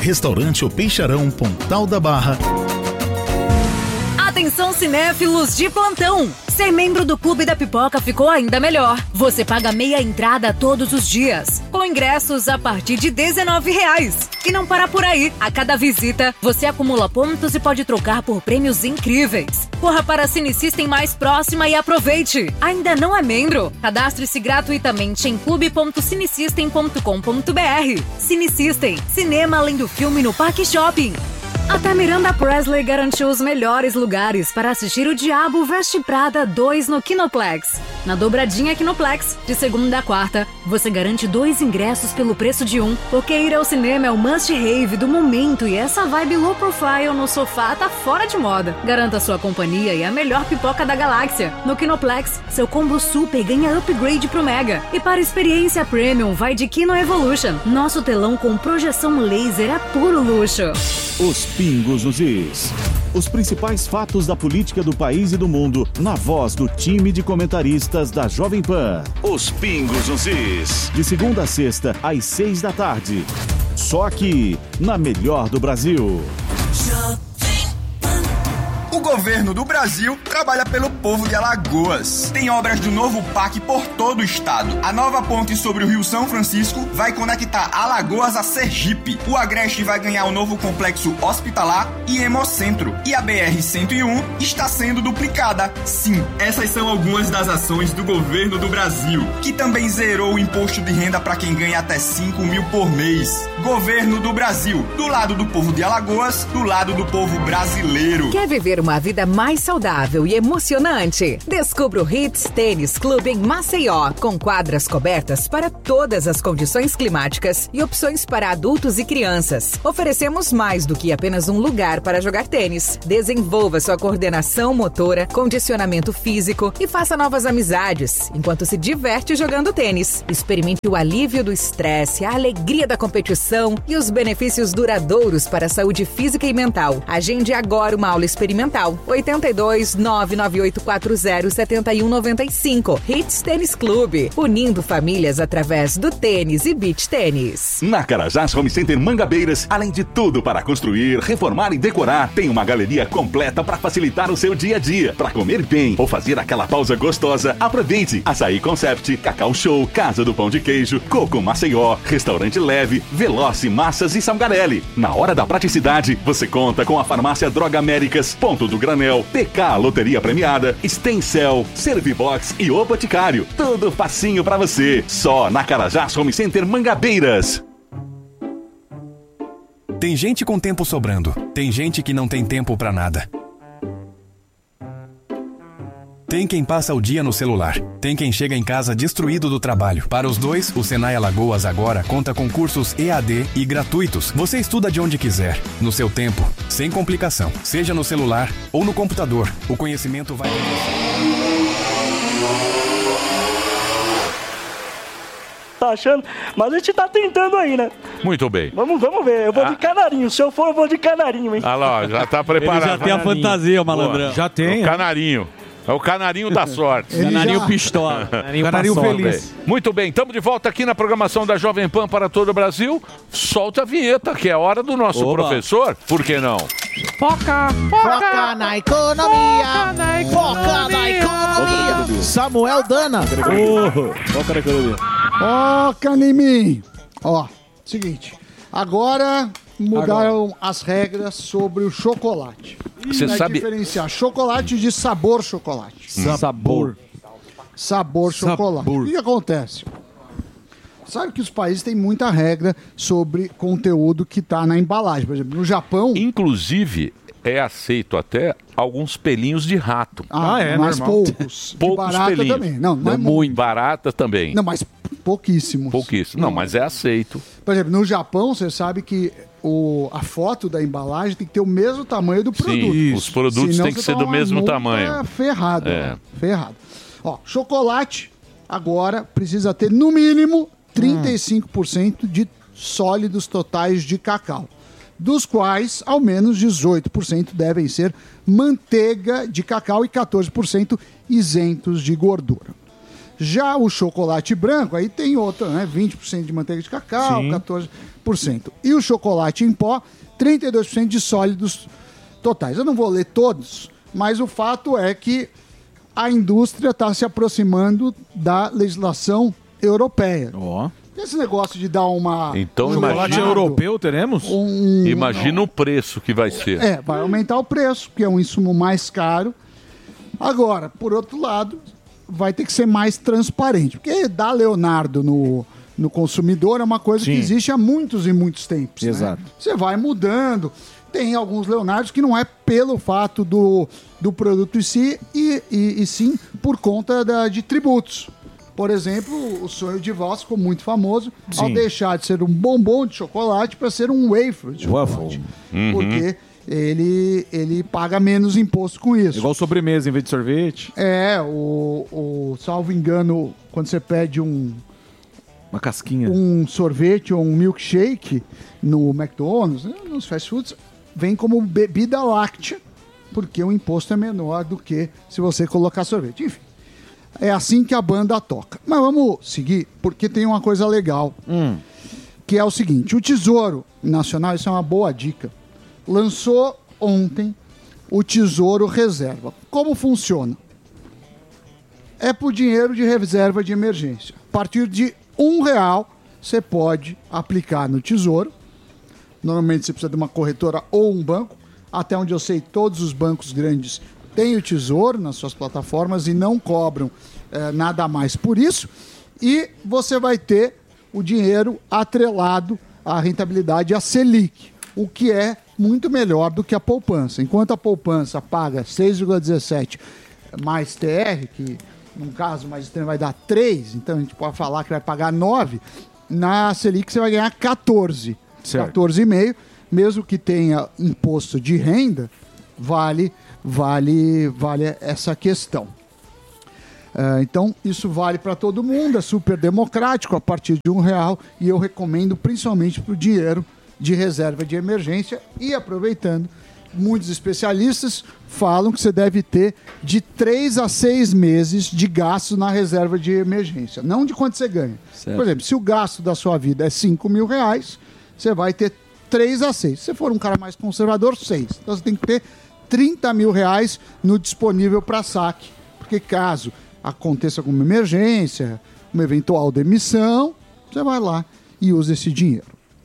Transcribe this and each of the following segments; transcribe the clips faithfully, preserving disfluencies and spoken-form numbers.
Restaurante O Peixarão, Pontal da Barra. Atenção cinéfilos de plantão! Ser membro do Clube da Pipoca ficou ainda melhor. Você paga meia entrada todos os dias, com ingressos a partir de dezenove reais. E não para por aí. A cada visita, você acumula pontos e pode trocar por prêmios incríveis. Corra para a Cine System mais próxima e aproveite. Ainda não é membro? Cadastre-se gratuitamente em clube ponto cinesystem ponto com ponto b r. Cine System, cinema além do filme no Parque Shopping. Até Miranda Presley garantiu os melhores lugares para assistir O Diabo Veste Prada dois no Kinoplex. Na dobradinha Kinoplex, de segunda a quarta, você garante dois ingressos pelo preço de um, porque ir ao cinema é o must-have do momento e essa vibe low profile no sofá tá fora de moda. Garanta sua companhia e a melhor pipoca da galáxia. No Kinoplex, seu combo super ganha upgrade pro Mega. E para experiência premium, vai de Kino Evolution. Nosso telão com projeção laser é puro luxo. Os Pingos nos Is. Os principais fatos da política do país e do mundo, na voz do time de comentaristas da Jovem Pan. Os Pingos nos Is. De segunda a sexta, às seis da tarde. Só aqui, na melhor do Brasil. O governo do Brasil trabalha pelo povo de Alagoas. Tem obras do novo P A C por todo o estado. A nova ponte sobre o Rio São Francisco vai conectar Alagoas a Sergipe. O Agreste vai ganhar um novo complexo hospitalar e hemocentro. E a B R cento e um está sendo duplicada. Sim, essas são algumas das ações do governo do Brasil, que também zerou o imposto de renda para quem ganha até cinco mil por mês. Governo do Brasil, do lado do povo de Alagoas, do lado do povo brasileiro. Quer viver uma vida mais saudável e emocionante? Descubra o Hits Tênis Clube em Maceió, com quadras cobertas para todas as condições climáticas e opções para adultos e crianças. Oferecemos mais do que apenas um lugar para jogar tênis. Desenvolva sua coordenação motora, condicionamento físico e faça novas amizades, enquanto se diverte jogando tênis. Experimente o alívio do estresse, a alegria da competição e os benefícios duradouros para a saúde física e mental. Agende agora uma aula experimental. oito dois, nove nove oito quatro zero, sete um nove cinco. Hits Tênis Clube, unindo famílias através do tênis e beach tênis. Na Carajás Home Center Mangabeiras, além de tudo para construir, reformar e decorar, tem uma galeria completa para facilitar o seu dia a dia. Para comer bem ou fazer aquela pausa gostosa, aproveite. Açaí Concept, Cacau Show, Casa do Pão de Queijo, Coco Maceió, Restaurante Leve, Veloce Massas e Salgarelli. Na hora da praticidade, você conta com a farmácia Droga Américas, Ponto do Granel, P K Loteria Premiada, Stencel, Servibox e O Boticário. Tudo facinho pra você. Só na Carajás Home Center Mangabeiras. Tem gente com tempo sobrando. Tem gente que não tem tempo pra nada. Tem quem passa o dia no celular. Tem quem chega em casa destruído do trabalho. Para os dois, o Senai Alagoas agora conta com cursos E A D e gratuitos. Você estuda de onde quiser, no seu tempo, sem complicação. Seja no celular ou no computador, o conhecimento vai... Tá achando? Mas a gente tá tentando aí, né? Muito bem. Vamos, vamos ver. Eu vou ah. de canarinho. Se eu for, eu vou de canarinho, hein? Ah lá, já tá preparado. Ele já tem a fantasia, o malandrão. Pô, já tem. O canarinho. É o canarinho da sorte. Canarinho já... pistola. Canarinho, canarinho feliz. Bem. Muito bem, estamos de volta aqui na programação da Jovem Pan para todo o Brasil. Solta a vinheta, que é a hora do nosso Oba. professor. Por que não? Foca, foca, foca na economia. Foca na economia. Foca na economia. Samuel Dana. Oh, foca na economia. Foca em mim. Ó, seguinte. Agora... mudaram Agora. as regras sobre o chocolate. Você sabe diferenciar chocolate de sabor chocolate. Hum. Sabor. Sabor chocolate. Sabor. O que acontece? Sabe que os países têm muita regra sobre conteúdo que está na embalagem. Por exemplo, no Japão... inclusive, é aceito até alguns pelinhos de rato. Ah, ah é, mas normal. poucos. Poucos de barata pelinhos. também. Não, não é muito. Barata também. Não, mas pouquíssimos. Pouquíssimos. Não, mas é aceito. Por exemplo, no Japão, você sabe que o, a foto da embalagem tem que ter o mesmo tamanho do produto. Sim, isso. Os produtos têm que ser do mesmo tamanho. É ferrado. É. Ó, ferrado. Ó, chocolate agora precisa ter, no mínimo, trinta e cinco por cento de sólidos totais de cacau, dos quais ao menos dezoito por cento devem ser manteiga de cacau e quatorze por cento isentos de gordura. Já o chocolate branco, aí tem outra, né? vinte por cento de manteiga de cacau, Sim. quatorze por cento. por cento. E o chocolate em pó, trinta e dois por cento de sólidos totais. Eu não vou ler todos, mas o fato é que a indústria está se aproximando da legislação europeia. Ó. Esse negócio de dar uma... Então, um chocolate jornado, europeu teremos? Um, Imagina o preço que vai ser. É, vai aumentar o preço, porque é um insumo mais caro. Agora, por outro lado, vai ter que ser mais transparente, porque dar Leonardo no, no consumidor é uma coisa Sim. que existe há muitos e muitos tempos. Exato. Né? Você vai mudando. Tem alguns Leonardos que não é pelo fato do, do produto em si, e, e, e sim por conta da, de tributos. Por exemplo, o sonho de valsa ficou muito famoso Sim. ao deixar de ser um bombom de chocolate para ser um wafer de chocolate. Waffle. Uhum. Porque ele, ele paga menos imposto com isso. Igual sobremesa em vez de sorvete. É, o, o salvo engano, quando você pede um, Uma casquinha. um sorvete ou um milkshake no McDonald's, né, nos fast foods, vem como bebida láctea, porque o imposto é menor do que se você colocar sorvete. Enfim, é assim que a banda toca. Mas vamos seguir, porque tem uma coisa legal, Hum. que é o seguinte: o Tesouro Nacional, isso é uma boa dica, lançou ontem o Tesouro Reserva. Como funciona? É por dinheiro de reserva de emergência. A partir de um real, você pode aplicar no Tesouro. Normalmente você precisa de uma corretora ou um banco. Até onde eu sei, todos os bancos grandes têm o Tesouro nas suas plataformas e não cobram eh, nada a mais por isso. E você vai ter o dinheiro atrelado à rentabilidade, à Selic, o que é muito melhor do que a poupança. Enquanto a poupança paga seis vírgula dezessete mais T R, que num caso mais extremo vai dar três, então a gente pode falar que vai pagar nove, na Selic você vai ganhar quatorze. Certo. quatorze vírgula cinco, mesmo que tenha imposto de renda, vale, vale, vale essa questão. Uh, então, isso vale para todo mundo, é super democrático, a partir de um real, e eu recomendo principalmente para o dinheiro de reserva de emergência. E aproveitando, muitos especialistas falam que você deve ter de três a seis meses de gasto na reserva de emergência, não de quanto você ganha. Certo. Por exemplo, se o gasto da sua vida é cinco mil reais, você vai ter três a seis. Se você for um cara mais conservador, seis. Então você tem que ter trinta mil reais no disponível para saque, porque caso aconteça alguma emergência, uma eventual demissão, você vai lá e usa esse dinheiro.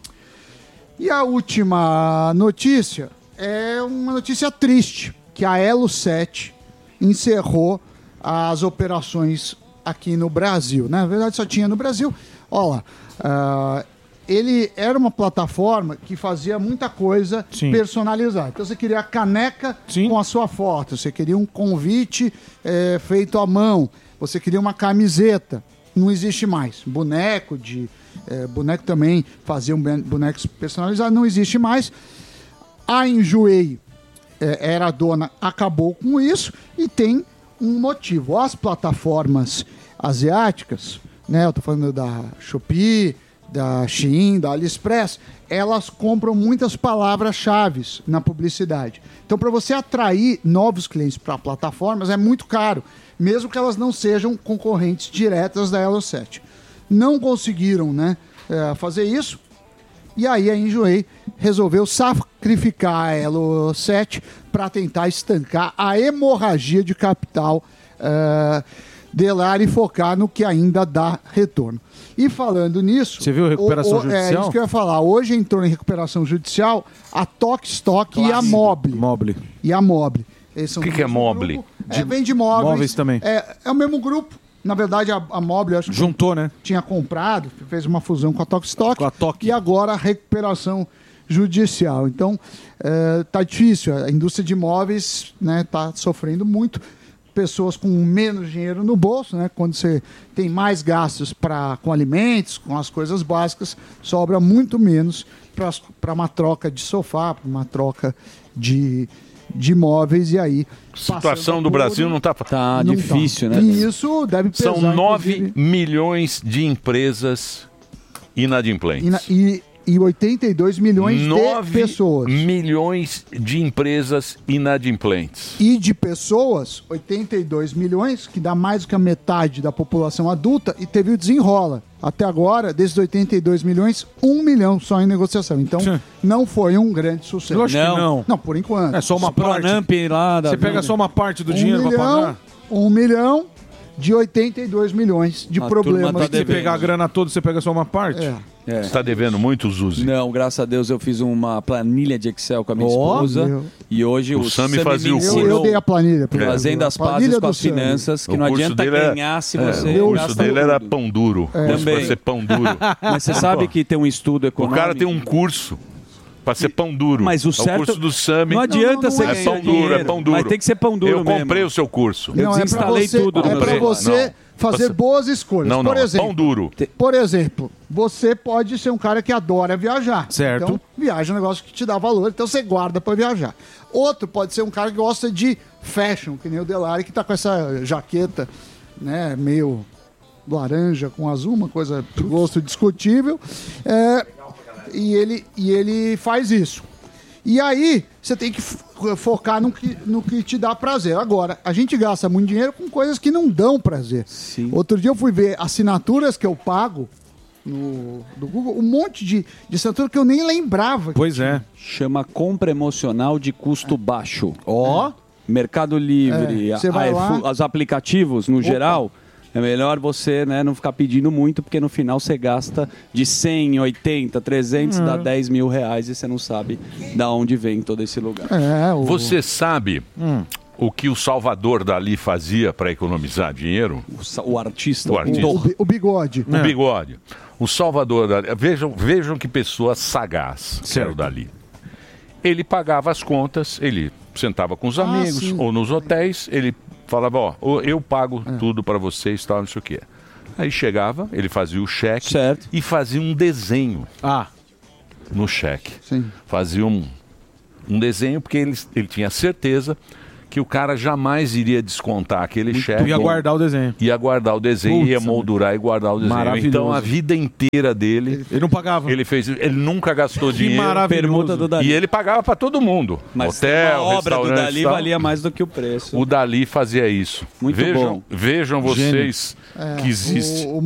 E a última notícia é uma notícia triste, que a Elo sete encerrou as operações aqui no Brasil. Na verdade, só tinha no Brasil. Olha lá, uh, ele era uma plataforma que fazia muita coisa Sim. personalizada. Então você queria a caneca Sim. com a sua foto, você queria um convite é, feito à mão, você queria uma camiseta. Não existe mais. Boneco de é, boneco também fazia um bonecos personalizados, não existe mais. A Enjoei é, era a dona, acabou com isso, e tem um motivo. As plataformas asiáticas, né, eu tô falando da Shopee, da Shein, da AliExpress, elas compram muitas palavras-chave na publicidade. Então, para você atrair novos clientes para plataformas, é muito caro, mesmo que elas não sejam concorrentes diretas da Elo sete. Não conseguiram, né, fazer isso, e aí a Enjoei resolveu sacrificar a Elo sete para tentar estancar a hemorragia de capital uh, dela e focar no que ainda dá retorno. E falando nisso... Você viu a recuperação o, o, judicial? É isso que eu ia falar. Hoje entrou em recuperação judicial a Tokstok e a Mobile. Mobile. E a Mobile. O que, que é Mobile? É, vem de móveis. Móveis também. É, é o mesmo grupo. Na verdade, a, a Mobile, acho que Juntou, né? tinha comprado, fez uma fusão com a Tokstok. Com a Tok. E agora a recuperação judicial. Então, é, tá difícil. A indústria de imóveis, né, tá sofrendo muito. Pessoas com menos dinheiro no bolso, né? Quando você tem mais gastos pra, com alimentos, com as coisas básicas, sobra muito menos para uma troca de sofá, para uma troca de, de imóveis. E aí, a situação do Brasil não está... Tá não difícil, tá. né? E isso deve pesar. São nove inclusive, milhões de empresas inadimplentes. E, na- e e oitenta e dois milhões nove de pessoas. milhões de empresas inadimplentes. E de pessoas, oitenta e dois milhões, que dá mais do que a metade da população adulta, e teve o desenrola. Até agora, desses oitenta e dois milhões, um milhão só em negociação. Então, não foi um grande sucesso. Lógico que não. Não, por enquanto. É só uma parte. lá da Você pega só uma parte do um dinheiro pra milhão, pagar. Um milhão de oitenta e dois milhões de A problemas. turma tá Você pegar a grana toda, você pega só uma parte? É. Você está devendo muito, Zuzi? Não, graças a Deus eu fiz uma planilha de Excel com a minha Ó, esposa. meu. E hoje O o, Sami Sami fazia me o curso. ensinou Eu, eu dei a planilha. pra ele. Fazendo as A planilha pazes com do as Sami. finanças, que O não curso adianta dele é- ganhar se é, você o curso gasta dele era tudo. pão duro. É. Curso pra Também. ser pão duro. Mas você sabe que tem um estudo O econômico. cara tem um curso pra ser pão duro. Mas o É certo- o curso do Sami. Não adianta você É ganhar pão duro, dinheiro, é pão duro. mas tem que ser pão duro Eu comprei mesmo. o seu curso. Eu Não, é pra desinstalei você, tudo do é pra Brasil. você Não. fazer Você- boas escolhas. Não, não, por é exemplo, pão duro. Por exemplo, você pode ser um cara que adora viajar. Certo. Então, viaja é um negócio que te dá valor, então você guarda pra viajar. Outro pode ser um cara que gosta de fashion, que nem o Delari, que tá com essa jaqueta, né, meio laranja com azul, uma coisa de gosto discutível. É, e, ele, e ele faz isso. E aí, você tem que fo- focar no que, no que te dá prazer. Agora, a gente gasta muito dinheiro com coisas que não dão prazer. Outro dia eu fui ver assinaturas que eu pago no do Google, um monte de, de assinatura que eu nem lembrava. Pois é. Chama compra emocional de custo baixo. Ó. Mercado Livre, É, você a- vai a- lá- os aplicativos no geral. É melhor você, né, não ficar pedindo muito, porque no final você gasta de cem, oitenta, trezentos, Hum. dá dez mil reais e você não sabe da onde vem todo esse lugar. É, Você sabe o que o Salvador Dali fazia para economizar dinheiro? O, sa- o artista, O artista. O, bi- o bigode. O bigode. O Salvador Dali. Vejam, vejam que pessoa sagaz que era o Dali. Ele pagava as contas, ele sentava com os Ah, amigos sim. ou nos hotéis, ele falava, ó, eu pago tudo para vocês, tal, não sei o quê. Aí chegava, ele fazia o cheque e fazia um desenho ah. no cheque. Sim. Fazia um, um desenho porque ele, ele tinha certeza que o cara jamais iria descontar aquele cheque. Ia guardar o desenho. Ia guardar o desenho, Putz, ia moldurar e guardar o desenho. maravilhoso. Então a vida inteira dele. Ele não pagava. Ele fez, ele nunca gastou Que dinheiro. maravilhoso. Permuta do Dali. E ele pagava para todo mundo. Mas Hotel, uma obra do restaurante, Dali tal. valia mais do que o preço. O Dali fazia isso. Muito vejam, bom. Vejam vocês É, que existe. O, o